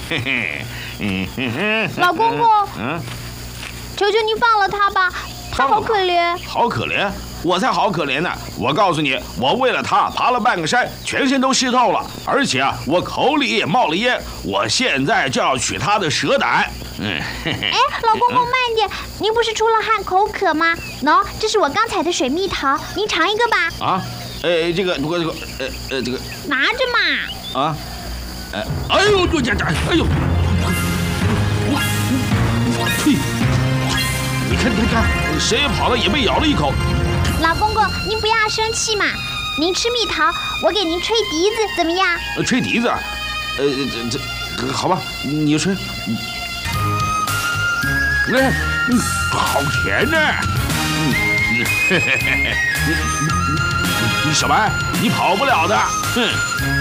老公公，求求您放了他吧，他好可怜。 好可怜？我才好可怜呢！我告诉你，我为了他爬了半个山，全身都湿透了，而且啊，我口里也冒了烟。我现在就要取他的蛇胆。 哎，老公公慢点，您不是出了汗口渴吗？喏，这是我刚采的水蜜桃，您尝一个吧。 啊，这个， 拿着嘛。 啊，哎呦，哎呦，嘿，你看，谁也跑了也被咬了一口。 老公公，您不要生气嘛。您吃蜜桃，我给您吹笛子，怎么样？ 吹笛子？好吧，你吹。好甜呢！你小白，你跑不了的。哼。